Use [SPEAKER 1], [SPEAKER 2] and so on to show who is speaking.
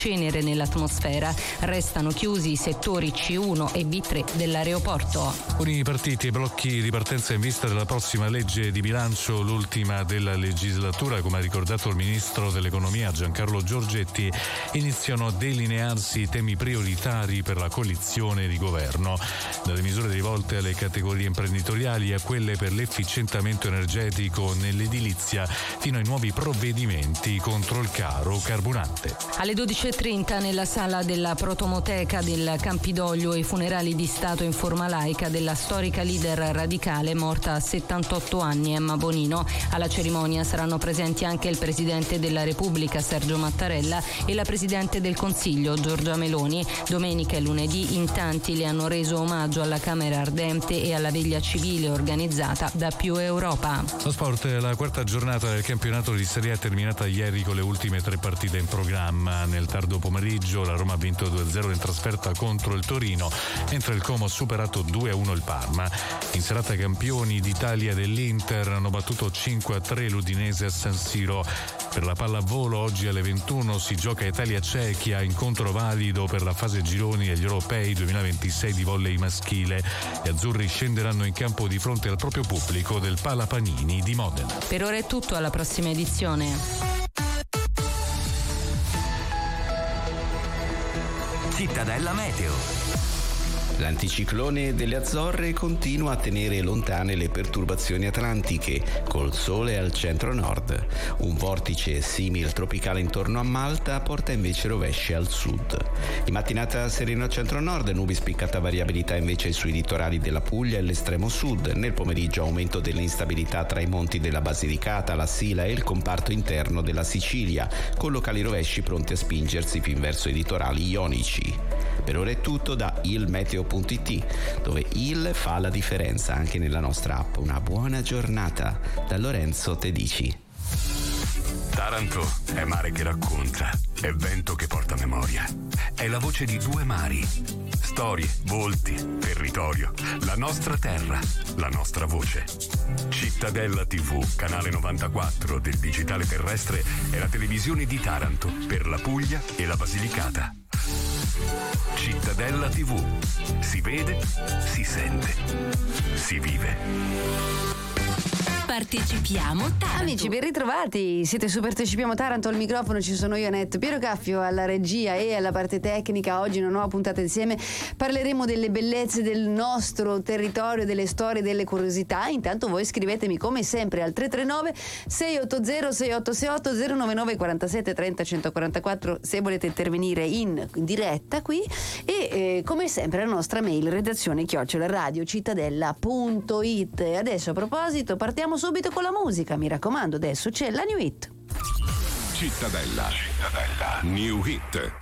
[SPEAKER 1] cenere nell'atmosfera. Restano chiusi i settori C1 e B3 dell'aeroporto.
[SPEAKER 2] Con i partiti e blocchi di partenza in vista della prossima legge di bilancio, l'ultima della legislatura, come ha ricordato il ministro dell'economia Giancarlo Giorgetti, iniziano a delinearsi i temi prioritari per la coalizione di governo, dalle misure rivolte alle categorie imprenditoriali a quelle per l'efficientamento energetico nell'edilizia, fino ai nuovi provvedimenti contro il caro carburante.
[SPEAKER 1] Alle 12.30 nella sala della Protomoteca del Campidoglio i funerali di Stato in forma laica della storica leader radicale morta a 78 anni, Emma Bonino. Alla cerimonia saranno presenti anche il Presidente della Repubblica Sergio Mattarella e la Presidente del Consiglio Giorgia Meloni. Domenica e lunedì in tanti le hanno reso omaggio alla Camera Ardente e alla veglia civile organizzata da Più Europa.
[SPEAKER 2] Lo sport, la quarta giornata del campionato di Serie A è terminata ieri con le ultime 3 partite in programma. Nel tardo pomeriggio la Roma ha vinto 2-0 in trasferta contro il Torino, mentre il Como ha superato 2-1 il Parma. In serata campioni d'Italia dell'Inter hanno battuto 5-3 l'Udinese a San Siro. Per la pallavolo oggi alle 21 si gioca Italia-Cechia, incontro valido per la fase gironi agli europei 2026 di volley maschile. Gli azzurri scenderanno in campo di fronte al proprio pubblico del Pala Panini di Modena.
[SPEAKER 1] Per ora è tutto, alla prossima edizione.
[SPEAKER 3] Cittadella Meteo.
[SPEAKER 4] L'anticiclone delle Azzorre continua a tenere lontane le perturbazioni atlantiche, col sole al centro-nord. Un vortice simil tropicale intorno a Malta porta invece rovesci al sud. In mattinata sereno al centro-nord, nubi spiccata variabilità invece sui litorali della Puglia e l'estremo sud. Nel pomeriggio aumento dell'instabilità tra i monti della Basilicata, la Sila e il comparto interno della Sicilia, con locali rovesci pronti a spingersi fin verso i litorali ionici. Per ora è tutto da ilmeteo.it, dove il fa la differenza anche nella nostra app. Una buona giornata da Lorenzo Tedici.
[SPEAKER 3] Taranto è mare che racconta, è vento che porta memoria, è la voce di 2 mari. Storie, volti, territorio, la nostra terra, la nostra voce. Cittadella TV, canale 94 del digitale terrestre, è la televisione di Taranto per la Puglia e la Basilicata. Cittadella TV. Si vede, si sente, si vive.
[SPEAKER 5] Partecipiamo Taranto.
[SPEAKER 6] Amici, ben ritrovati. Siete su Partecipiamo Taranto. Al microfono ci sono io, Annette, Piero Caffio alla regia e alla parte tecnica. Oggi una nuova puntata insieme. Parleremo delle bellezze del nostro territorio, delle storie, delle curiosità. Intanto voi scrivetemi come sempre al 339 680 6868 099 47 30 144 se volete intervenire in diretta qui, e come sempre la nostra mail redazione@radiocittadella.it. Adesso, a proposito, partiamo subito con la musica, mi raccomando. Adesso c'è la New Hit.
[SPEAKER 7] Cittadella New Hit.